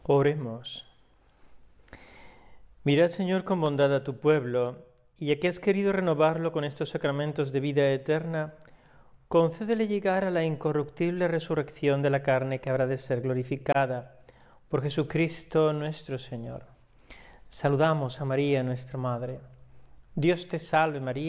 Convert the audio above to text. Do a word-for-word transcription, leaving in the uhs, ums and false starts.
Oremos. Mira, Señor, con bondad a tu pueblo, y ya que has querido renovarlo con estos sacramentos de vida eterna, concédele llegar a la incorruptible resurrección de la carne que habrá de ser glorificada. Por Jesucristo nuestro Señor. Saludamos a María, nuestra Madre. Dios te salve, María.